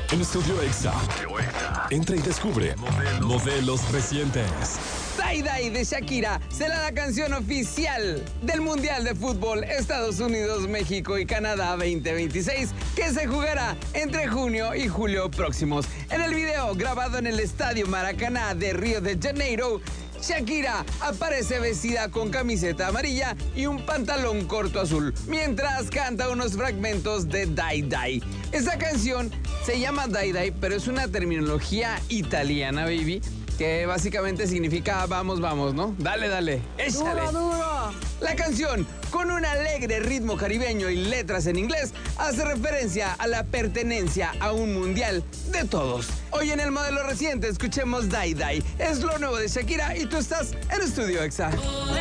En Estudio Exa. Entra y descubre modelos recientes. Die Die de Shakira será la canción oficial del Mundial de Fútbol Estados Unidos, México y Canadá 2026, que se jugará entre junio y julio próximos. En el video grabado en el Estadio Maracaná de Río de Janeiro, Shakira aparece vestida con camiseta amarilla y un pantalón corto azul, mientras canta unos fragmentos de Die Die. Esta canción se llama Die Die, pero es una terminología italiana, baby, que básicamente significa vamos, vamos, ¿no? Dale, dale, échale. ¡Duro, duro! La canción, con un alegre ritmo caribeño y letras en inglés, hace referencia a la pertenencia a un mundial de todos. Hoy en el modelo reciente escuchemos Die Die. Es lo nuevo de Shakira y tú estás en Estudio Exa.